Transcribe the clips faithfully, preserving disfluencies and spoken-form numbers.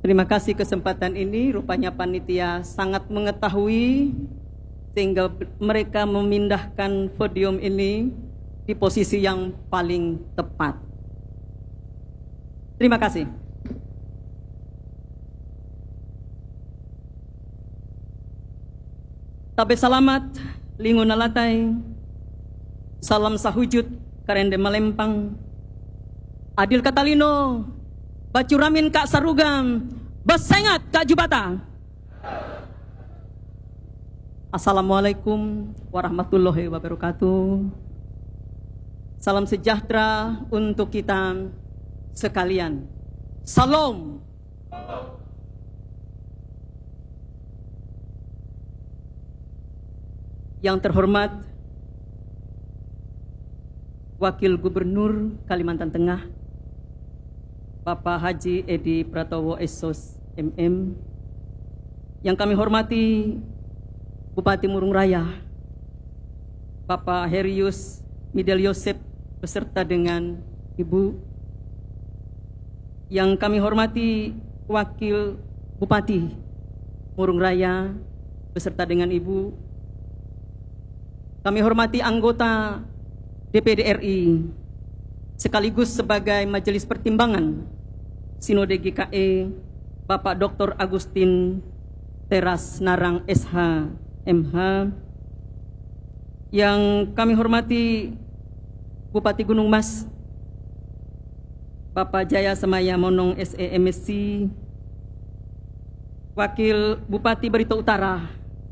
Terima kasih kesempatan ini, rupanya panitia sangat mengetahui sehingga mereka memindahkan podium ini di posisi yang paling tepat. Terima kasih. Tabe salamat, lingun nalatay, salam sahujud, karende malempang, adil katalino, bacuramin kak sarugam, besengat kak jubata. Assalamualaikum warahmatullahi wabarakatuh. Salam sejahtera untuk kita sekalian. Salam. Yang terhormat Wakil Gubernur Kalimantan Tengah, Bapak Haji Edi Pratowo S O S M M. Yang kami hormati Bupati Murung Raya, Bapak Herius Midel Yosep beserta dengan Ibu. Yang kami hormati Wakil Bupati Murung Raya beserta dengan Ibu. Kami hormati anggota D P D R I sekaligus sebagai Majelis Pertimbangan Sinode G K E, Bapak Doktor Agustin Teras Narang S H M H. Yang kami hormati Bupati Gunung Mas, Bapak Jaya Semaya Monong S E M S C, Wakil Bupati Barito Utara,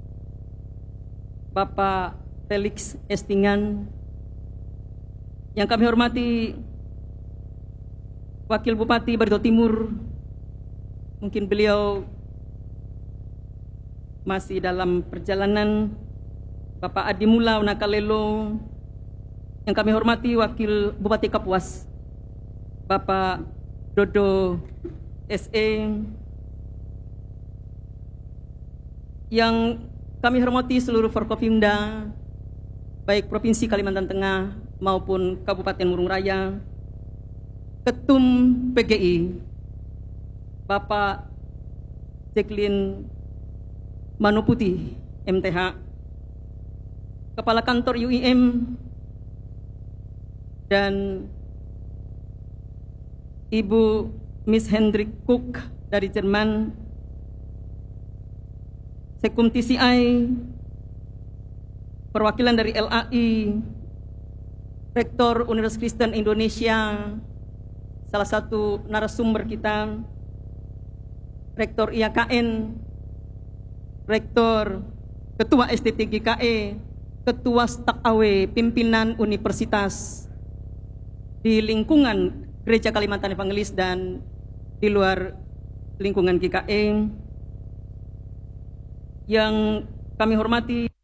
Bapak Felix Estingan. Yang kami hormati Wakil Bupati Barito Timur, mungkin beliau masih dalam perjalanan, Bapak Adi Mula Nakalelo. Yang kami hormati Wakil Bupati Kapuas, Bapak Dodo S E. Yang kami hormati seluruh Forkopimda, baik Provinsi Kalimantan Tengah maupun Kabupaten Murung Raya, Ketum P G I, Bapak Jacqueline Manuputi M T H, Kepala Kantor U I M, dan Ibu Miss Hendrik Cook dari Jerman, Sekum T C I, perwakilan dari L A I, Rektor Universitas Kristen Indonesia, salah satu narasumber kita, Rektor I A K N, Rektor, Ketua S T T G K E, Ketua Staf A W, pimpinan universitas di lingkungan Gereja Kalimantan Evangelis dan di luar lingkungan G K E. Yang kami hormati